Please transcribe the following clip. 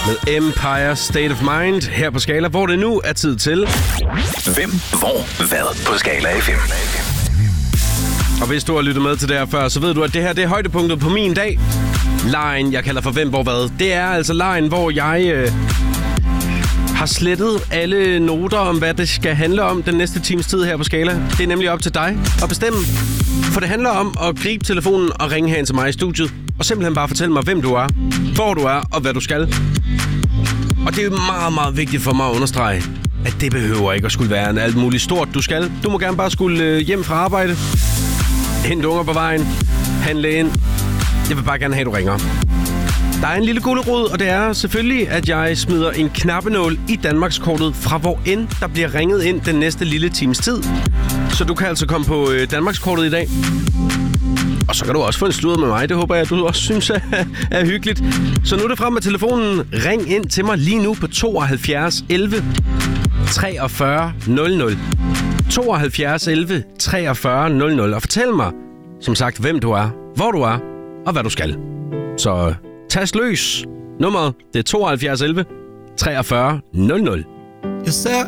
med Empire State of Mind her på Skala, hvor det nu er tid til... Hvem, hvor, hvad på Skala FM. Og hvis du har lyttet med til det her før, så ved du, at det her det er højdepunktet på min dag. Lejen, jeg kalder for Hvem, hvor, hvad. Det er altså lejen, hvor jeg har slettet alle noter om, hvad det skal handle om den næste times tid her på Skala. Det er nemlig op til dig at bestemme. For det handler om at gribe telefonen og ringe hen til mig i studiet. Og simpelthen bare fortælle mig, hvem du er, hvor du er og hvad du skal. Og det er jo meget, meget vigtigt for mig at understrege, at det behøver ikke at skulle være en alt muligt stort, du skal. Du må gerne bare skulle hjem fra arbejde, hente unger på vejen, handle ind. Jeg vil bare gerne have, at du ringer. Der er en lille gulerod, og det er selvfølgelig, at jeg smider en knappenål i Danmarkskortet fra hvor end der bliver ringet ind den næste lille times tid. Så du kan altså komme på Danmarkskortet i dag. Og så kan du også få en sludder med mig. Det håber jeg, at du også synes er hyggeligt. Så nu er det frem med telefonen. Ring ind til mig lige nu på 72 11 43 00. 72 11 43 00. Og fortæl mig, som sagt, hvem du er, hvor du er og hvad du skal. Så tast løs. Nummeret, det er 72 11 43 00. Jeg ser